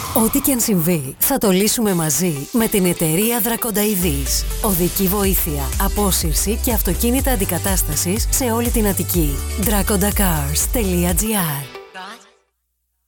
Ό,τι και αν συμβεί, θα το λύσουμε μαζί με την εταιρεία Δρακονταειδής. Οδική βοήθεια, απόσυρση και αυτοκίνητα αντικατάστασης σε όλη την Αττική. dracondacars.gr